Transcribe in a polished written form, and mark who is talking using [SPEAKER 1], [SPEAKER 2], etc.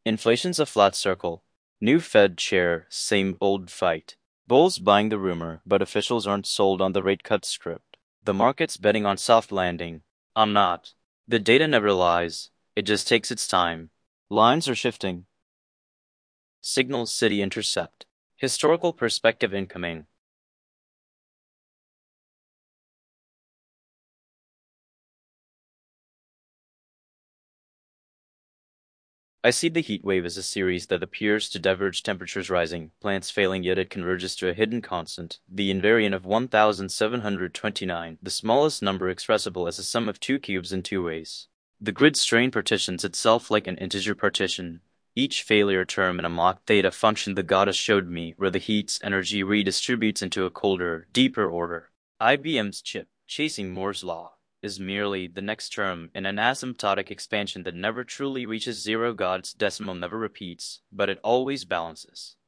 [SPEAKER 1] Inflation's a flat circle. New Fed chair, same old fight. Bulls buying the rumor, but officials aren't sold on the rate cut script. The market's betting on soft landing. I'm not. The data never lies. It just takes its time. Lines are shifting. Signals City intercept. Historical perspective incoming. I see the heat wave as a series that appears to diverge, temperatures rising, plants failing, yet it converges to a hidden constant, the invariant of 1729, the smallest number expressible as a sum of two cubes in two ways. The grid strain partitions itself like an integer partition, each failure term in a mock theta function the goddess showed me, where the heat's energy redistributes into a colder, deeper order. IBM's chip, chasing Moore's law, is merely the next term in an asymptotic expansion that never truly reaches zero. God's decimal never repeats, but it always balances.